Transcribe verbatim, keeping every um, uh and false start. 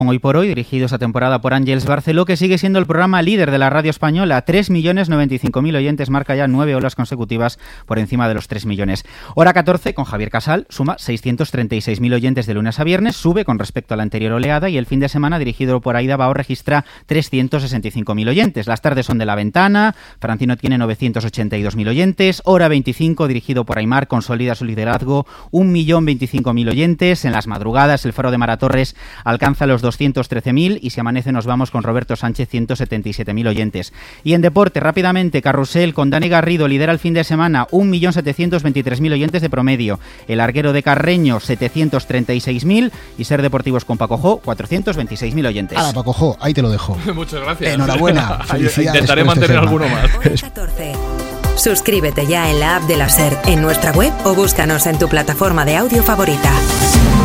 Hoy por hoy, dirigido esta temporada por Àngels Barceló, que sigue siendo el programa líder de la radio española. tres millones noventa y cinco mil oyentes, marca ya nueve horas consecutivas por encima de los tres millones. Hora catorce, con Javier Casal, suma seiscientos treinta y seis mil oyentes de lunes a viernes, sube con respecto a la anterior oleada, y el fin de semana, dirigido por Aida Bao, registra trescientos sesenta y cinco mil oyentes. Las tardes son de La Ventana, Francino tiene novecientos ochenta y dos mil oyentes. Hora veinticinco, dirigido por Aimar, consolida su liderazgo, un millón veinticinco mil oyentes. En las madrugadas, el Faro de Mara Torres alcanza los doscientos trece mil, y si amanece nos vamos con Roberto Sánchez, ciento setenta y siete mil oyentes. Y en deporte, rápidamente, Carrusel con Dani Garrido lidera el fin de semana, un millón setecientos veintitrés mil oyentes de promedio. El Arguero de Carreño, setecientos treinta y seis mil, y Ser Deportivos con Paco Jo, cuatrocientos veintiséis mil oyentes. Hala, Paco Jo, ahí te lo dejo. Muchas gracias. Enhorabuena. Felicidades. Intentaré mantener alguno más. catorce. Suscríbete ya en la app de la SER, en nuestra web o búscanos en tu plataforma de audio favorita.